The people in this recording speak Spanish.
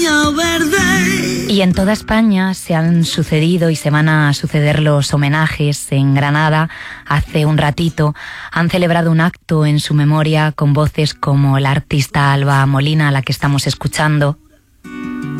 sueño verde. Y en toda España se han sucedido y se van a suceder los homenajes. En Granada, hace un ratito, han celebrado un acto en su memoria con voces como la artista Alba Molina, a la que estamos escuchando,